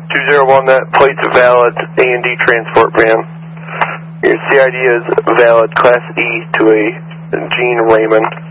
201, that plate's valid, A&D transport van. Your CID is valid, Class E to a Gene Raymond.